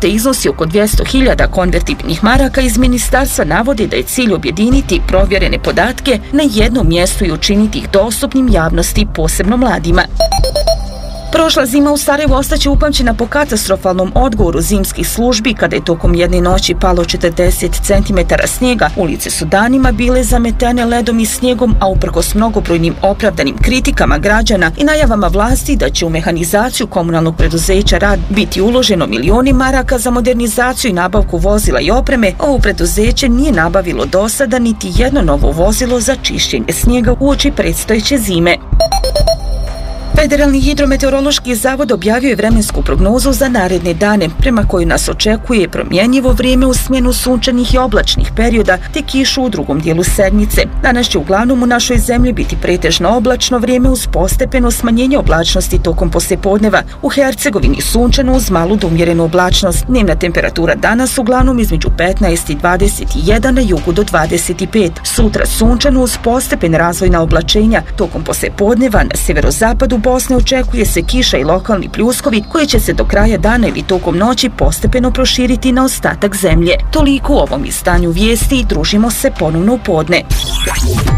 uplate iznosi oko 200.000 konvertibilnih maraka, iz ministarstva navodi da je cilj objediniti provjerene podatke na jednom mjestu i učiniti ih dostupnim javnosti, posebno mladima. Prošla zima u Sarajevu ostaće upamćena po katastrofalnom odgovoru zimskih službi kada je tokom jedne noći palo 40 cm snijega. Ulice su danima bile zametene ledom i snijegom, a uprkos mnogobrojnim opravdanim kritikama građana i najavama vlasti da će u mehanizaciju komunalnog preduzeća Rad biti uloženo milioni maraka za modernizaciju i nabavku vozila i opreme, ovo preduzeće nije nabavilo do sada niti jedno novo vozilo za čišćenje snijega uoči predstojeće zime. Federalni hidrometeorološki zavod objavio je vremensku prognozu za naredne dane, prema kojoj nas očekuje promjenjivo vrijeme u smjenu sunčanih i oblačnih perioda te kišu u drugom dijelu sedmice. Danas će uglavnom u našoj zemlji biti pretežno oblačno vrijeme uz postepeno smanjenje oblačnosti tokom poslijepodneva. U Hercegovini sunčano uz malu do umjerenu oblačnost. Dnevna temperatura danas uglavnom između 15 i 21, na jugu do 25. Sutra sunčano uz postepena razvojna oblačenja. Tokom poslijepodneva na sjeverozapadu Bosne očekuje se kiša i lokalni pljuskovi koji će se do kraja dana ili tokom noći postepeno proširiti na ostatak zemlje. Toliko u ovom izdanju vijesti i družimo se ponovno u podne.